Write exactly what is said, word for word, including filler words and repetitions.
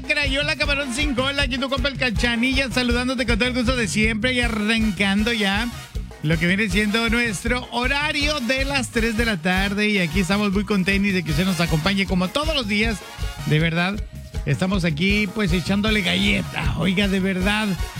Crayola Camarón sin cola, aquí tu compa el Cachanilla, saludándote con todo el gusto de siempre y arrancando ya lo que viene siendo nuestro horario de las tres de la tarde. Y aquí estamos muy contentos de que usted nos acompañe como todos los días, de verdad. Estamos aquí pues echándole galleta, oiga, de verdad.